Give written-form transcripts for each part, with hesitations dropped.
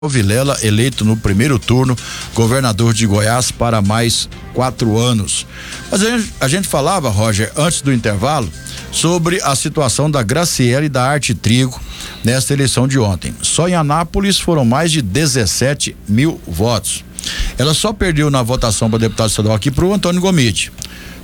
Vilela, eleito no primeiro turno, governador de Goiás para mais 4 anos. Mas a gente falava, Roger, antes do intervalo, sobre a situação da Graciele e da Arte Trigo nesta eleição de ontem. Só em Anápolis foram mais de 17 mil votos. Ela só perdeu na votação para deputado estadual aqui para o Antônio Gomide.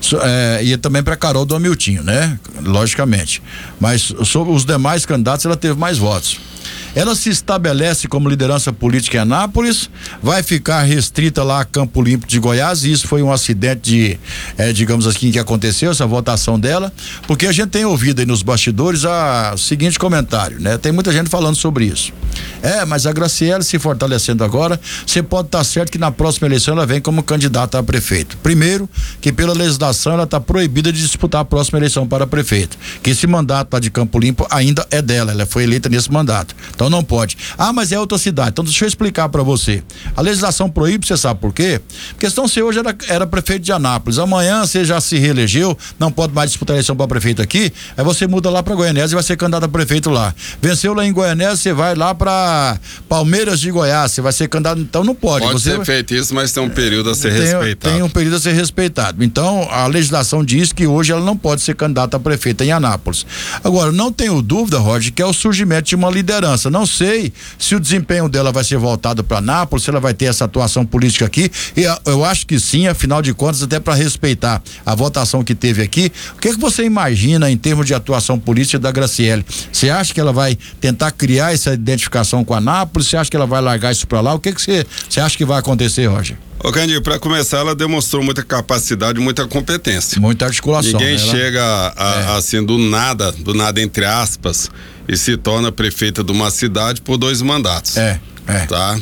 E também para Carol do Amiltinho, né? Logicamente. Mas sobre os demais candidatos, ela teve mais votos. Ela se estabelece como liderança política em Anápolis, vai ficar restrita lá a Campo Limpo de Goiás, e isso foi um acidente digamos assim, que aconteceu, essa votação dela, porque a gente tem ouvido aí nos bastidores o seguinte comentário, né? Tem muita gente falando sobre isso. Mas a Graciele se fortalecendo agora, você pode estar certo que na próxima eleição ela vem como candidata a prefeito. Primeiro, que pela legislação ela está proibida de disputar a próxima eleição para prefeito, que esse mandato lá de Campo Limpo ainda é dela, ela foi eleita nesse mandato. Então não pode. Mas é outra cidade. Então deixa eu explicar para você. A legislação proíbe, você sabe por quê? Porque senão você hoje era prefeito de Anápolis, amanhã você já se reelegeu, não pode mais disputar a eleição para prefeito aqui, aí você muda lá para Goianésia e vai ser candidato a prefeito lá. Venceu lá em Goianésia, você vai lá para Palmeiras de Goiás, você vai ser candidato, então não pode. Pode ser feito isso, mas tem um período a ser respeitado. Tem um período a ser respeitado. Então a legislação diz que hoje ela não pode ser candidata a prefeita em Anápolis. Agora, não tenho dúvida, Roger, que é o surgimento de uma liderança. Não sei se o desempenho dela vai ser voltado para Anápolis, se ela vai ter essa atuação política aqui, e eu acho que sim, afinal de contas, até para respeitar a votação que teve aqui. O que você imagina em termos de atuação política da Graciele? Você acha que ela vai tentar criar essa identificação com Anápolis? Você acha que ela vai largar isso para lá? O que você acha que vai acontecer, Roger? Ô Candinho, para começar, ela demonstrou muita capacidade, muita competência. Muita articulação. Ninguém chega assim do nada entre aspas, e se torna prefeita de uma cidade por 2 mandatos. Tá?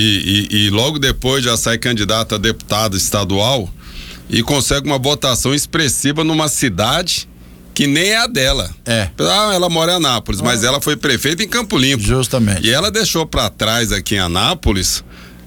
E logo depois já sai candidata a deputado estadual e consegue uma votação expressiva numa cidade que nem é a dela. Ela mora em Anápolis, mas ela foi prefeita em Campo Limpo. Justamente. E ela deixou para trás aqui em Anápolis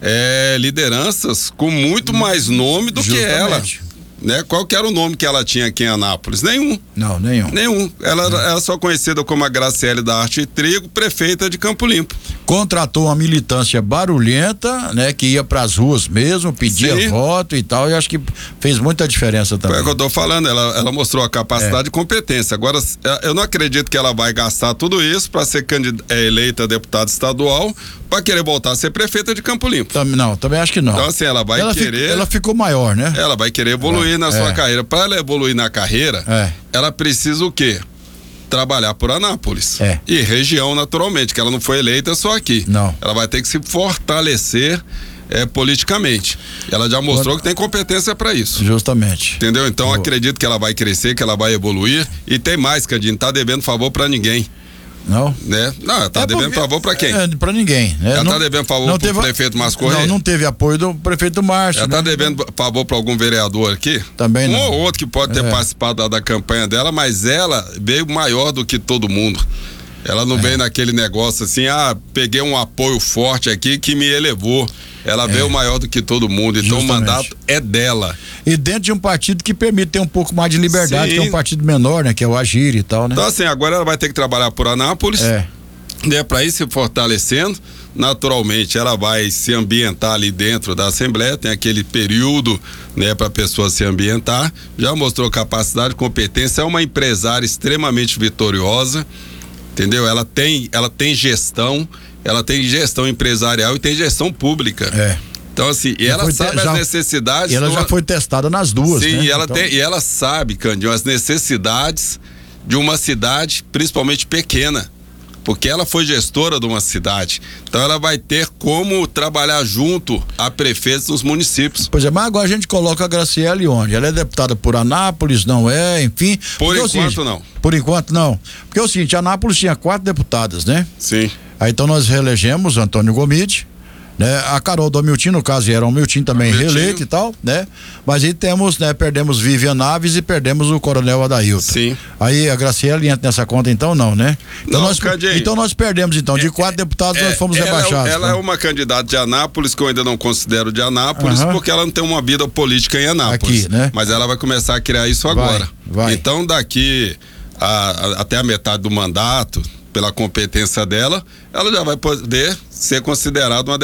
lideranças com muito mais nome do que ela. Né? Qual que era o nome que ela tinha aqui em Anápolis? Nenhum. Não, nenhum. Ela era só conhecida como a Graciele da Arte Trigo, prefeita de Campo Limpo. Contratou uma militância barulhenta, né? Que ia pras ruas mesmo, pedia voto e tal, e acho que fez muita diferença também. É o que eu tô falando, ela mostrou a capacidade e competência. Agora, eu não acredito que ela vai gastar tudo isso para ser eleita deputada estadual, para querer voltar a ser prefeita de Campo Limpo. Também acho que não. Então assim, ela ficou maior, né? Ela vai querer evoluir na sua carreira. Para ela evoluir na carreira, ela precisa o quê? Trabalhar por Anápolis e região, naturalmente, que ela não foi eleita só aqui. Não. Ela vai ter que se fortalecer politicamente. Ela já mostrou que tem competência para isso. Justamente. Entendeu? Então acredito que ela vai crescer, que ela vai evoluir, e tem mais, Candinho, não tá devendo favor para ninguém. Não? Né? Não, ela tá devendo favor pra quem? Pra ninguém. Ela tá devendo favor pro prefeito Márcio Correia? Não teve apoio do prefeito Márcio. Ela tá devendo favor pra algum vereador aqui? Também não. Um ou outro que pode ter participado da campanha dela, mas ela veio maior do que todo mundo. Ela não veio naquele negócio assim, peguei um apoio forte aqui que me elevou. Ela veio maior do que todo mundo, então o mandato é dela. E dentro de um partido que permite ter um pouco mais de liberdade, que é um partido menor, né? Que é o Agir e tal, né? Então assim, agora ela vai ter que trabalhar por Anápolis, né? Para ir se fortalecendo. Naturalmente, ela vai se ambientar ali dentro da Assembleia, tem aquele período, né? Para a pessoa se ambientar. Já mostrou capacidade, competência, é uma empresária extremamente vitoriosa, entendeu? Ela tem gestão. Ela tem gestão empresarial e tem gestão pública. Então assim, e ela sabe as necessidades. E ela já foi testada nas duas, sim, né? E ela sabe, Candinho, as necessidades de uma cidade, principalmente pequena, porque ela foi gestora de uma cidade. Então ela vai ter como trabalhar junto a prefeitos dos municípios. Pois é, mas agora a gente coloca a Graciele onde? Ela é deputada por Anápolis, não é? Enfim. Por enquanto não. Por enquanto não. Porque é o seguinte, Anápolis tinha 4 deputadas, né? Sim. Aí então nós reelegemos Antônio Gomide, né? A Carol do Amiltinho, no caso, era o Amiltinho também reeleito e tal, né? Mas aí temos, né? Perdemos Vivian Naves e perdemos o Coronel Adailton. Sim. Aí a Graciele entra nessa conta, então não, né? Então, nós perdemos, então, de 4 deputados nós fomos rebaixados. Ela é uma candidata de Anápolis, que eu ainda não considero de Anápolis, porque ela não tem uma vida política em Anápolis. Aqui, né? Mas ela vai começar a criar isso agora. Vai. Então daqui até a metade do mandato, pela competência dela, ela já vai poder ser considerado uma